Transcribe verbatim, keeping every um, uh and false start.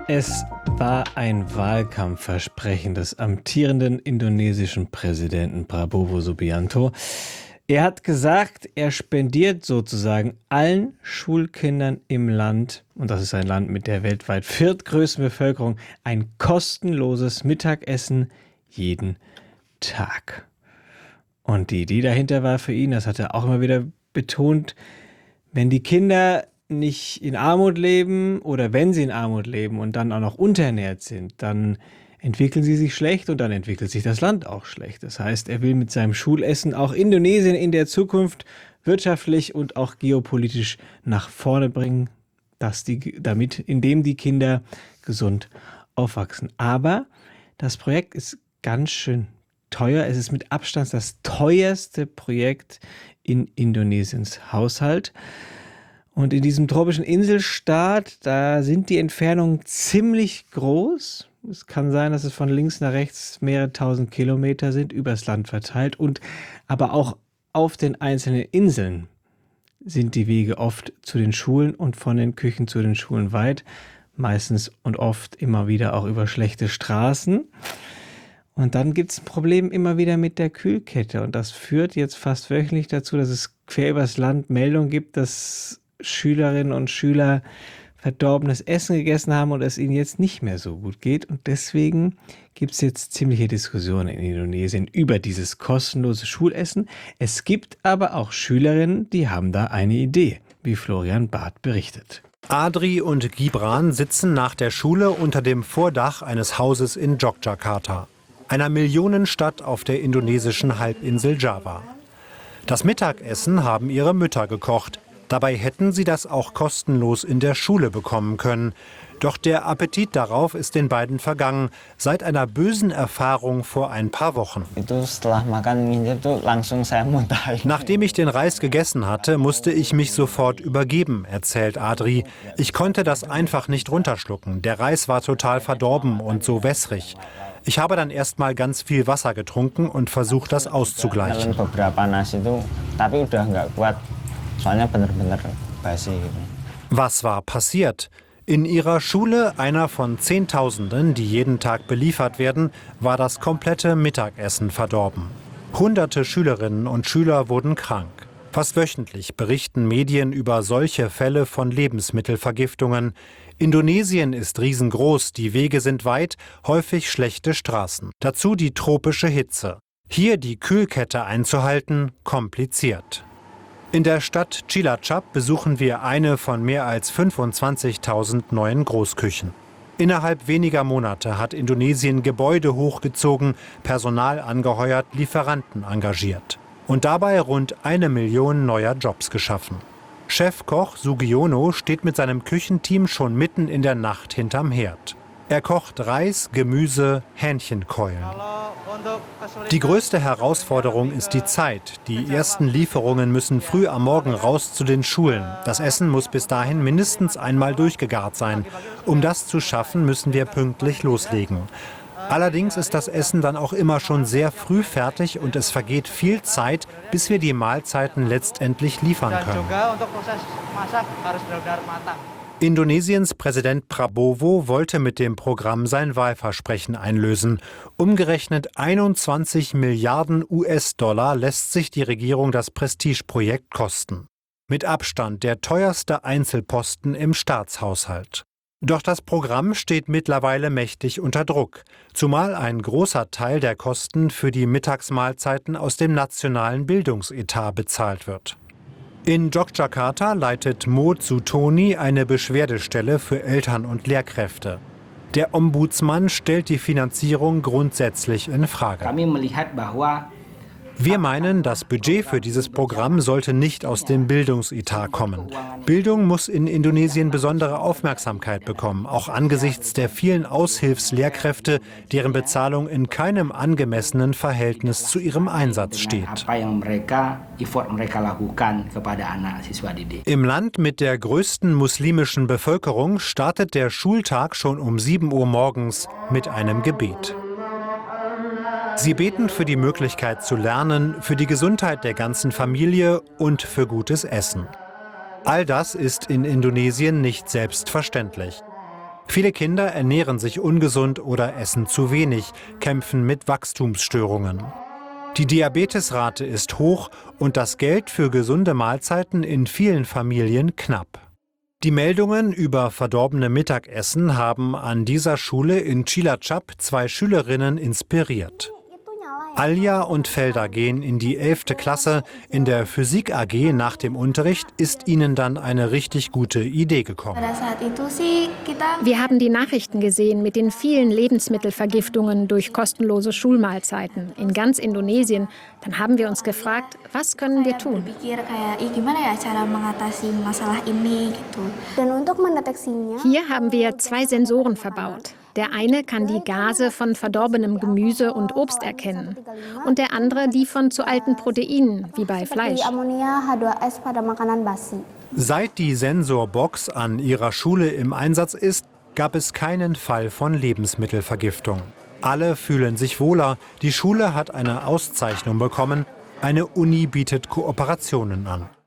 Es war ein Wahlkampfversprechen des amtierenden indonesischen Präsidenten Prabowo Subianto. Er hat gesagt, er spendiert sozusagen allen Schulkindern im Land, und das ist ein Land mit der weltweit viertgrößten Bevölkerung, ein kostenloses Mittagessen jeden Tag. Und die Idee dahinter war für ihn, das hat er auch immer wieder betont, wenn die Kinder nicht in Armut leben oder wenn sie in Armut leben und dann auch noch unterernährt sind, dann entwickeln sie sich schlecht und dann entwickelt sich das Land auch schlecht. Das heißt, er will mit seinem Schulessen auch Indonesien in der Zukunft wirtschaftlich und auch geopolitisch nach vorne bringen, dass die, damit, indem die Kinder gesund aufwachsen. Aber das Projekt ist ganz schön teuer. Es ist mit Abstand das teuerste Projekt in Indonesiens Haushalt. Und in diesem tropischen Inselstaat, da sind die Entfernungen ziemlich groß. Es kann sein, dass es von links nach rechts mehrere tausend Kilometer sind, übers Land verteilt. Und aber auch auf den einzelnen Inseln sind die Wege oft zu den Schulen und von den Küchen zu den Schulen weit. Meistens und oft immer wieder auch über schlechte Straßen. Und dann gibt es ein Problem immer wieder mit der Kühlkette. Und das führt jetzt fast wöchentlich dazu, dass es quer übers Land Meldungen gibt, dass Schülerinnen und Schüler verdorbenes Essen gegessen haben und es ihnen jetzt nicht mehr so gut geht. Und deswegen gibt es jetzt ziemliche Diskussionen in Indonesien über dieses kostenlose Schulessen. Es gibt aber auch Schülerinnen, die haben da eine Idee, wie Florian Barth berichtet. Adri und Gibran sitzen nach der Schule unter dem Vordach eines Hauses in Yogyakarta, einer Millionenstadt auf der indonesischen Halbinsel Java. Das Mittagessen haben ihre Mütter gekocht. Dabei hätten sie das auch kostenlos in der Schule bekommen können. Doch der Appetit darauf ist den beiden vergangen, seit einer bösen Erfahrung vor ein paar Wochen. Nachdem ich den Reis gegessen hatte, musste ich mich sofort übergeben, erzählt Adri. Ich konnte das einfach nicht runterschlucken. Der Reis war total verdorben und so wässrig. Ich habe dann erst mal ganz viel Wasser getrunken und versucht, das auszugleichen. Was war passiert? In ihrer Schule, einer von Zehntausenden, die jeden Tag beliefert werden, war das komplette Mittagessen verdorben. Hunderte Schülerinnen und Schüler wurden krank. Fast wöchentlich berichten Medien über solche Fälle von Lebensmittelvergiftungen. Indonesien ist riesengroß, die Wege sind weit, häufig schlechte Straßen. Dazu die tropische Hitze. Hier die Kühlkette einzuhalten, kompliziert. In der Stadt Cilacap besuchen wir eine von mehr als fünfundzwanzigtausend neuen Großküchen. Innerhalb weniger Monate hat Indonesien Gebäude hochgezogen, Personal angeheuert, Lieferanten engagiert. Und dabei rund eine Million neuer Jobs geschaffen. Chefkoch Sugiono steht mit seinem Küchenteam schon mitten in der Nacht hinterm Herd. Er kocht Reis, Gemüse, Hähnchenkeulen. Die größte Herausforderung ist die Zeit. Die ersten Lieferungen müssen früh am Morgen raus zu den Schulen. Das Essen muss bis dahin mindestens einmal durchgegart sein. Um das zu schaffen, müssen wir pünktlich loslegen. Allerdings ist das Essen dann auch immer schon sehr früh fertig und es vergeht viel Zeit, bis wir die Mahlzeiten letztendlich liefern können. Indonesiens Präsident Prabowo wollte mit dem Programm sein Wahlversprechen einlösen. Umgerechnet einundzwanzig Milliarden U S-Dollar lässt sich die Regierung das Prestigeprojekt kosten. Mit Abstand der teuerste Einzelposten im Staatshaushalt. Doch das Programm steht mittlerweile mächtig unter Druck, zumal ein großer Teil der Kosten für die Mittagsmahlzeiten aus dem nationalen Bildungsetat bezahlt wird. In Yogyakarta leitet Mo Zutoni eine Beschwerdestelle für Eltern und Lehrkräfte. Der Ombudsmann stellt die Finanzierung grundsätzlich in Frage. Wir meinen, das Budget für dieses Programm sollte nicht aus dem Bildungsetat kommen. Bildung muss in Indonesien besondere Aufmerksamkeit bekommen, auch angesichts der vielen Aushilfslehrkräfte, deren Bezahlung in keinem angemessenen Verhältnis zu ihrem Einsatz steht. Im Land mit der größten muslimischen Bevölkerung startet der Schultag schon um sieben Uhr morgens mit einem Gebet. Sie beten für die Möglichkeit zu lernen, für die Gesundheit der ganzen Familie und für gutes Essen. All das ist in Indonesien nicht selbstverständlich. Viele Kinder ernähren sich ungesund oder essen zu wenig, kämpfen mit Wachstumsstörungen. Die Diabetesrate ist hoch und das Geld für gesunde Mahlzeiten in vielen Familien knapp. Die Meldungen über verdorbene Mittagessen haben an dieser Schule in Cilacap zwei Schülerinnen inspiriert. Alja und Felda gehen in die elfte Klasse. In der Physik A G nach dem Unterricht ist ihnen dann eine richtig gute Idee gekommen. Wir haben die Nachrichten gesehen mit den vielen Lebensmittelvergiftungen durch kostenlose Schulmahlzeiten in ganz Indonesien. Dann haben wir uns gefragt, was können wir tun? Hier haben wir zwei Sensoren verbaut. Der eine kann die Gase von verdorbenem Gemüse und Obst erkennen und der andere die von zu alten Proteinen, wie bei Fleisch. Seit die Sensorbox an ihrer Schule im Einsatz ist, gab es keinen Fall von Lebensmittelvergiftung. Alle fühlen sich wohler. Die Schule hat eine Auszeichnung bekommen. Eine Uni bietet Kooperationen an.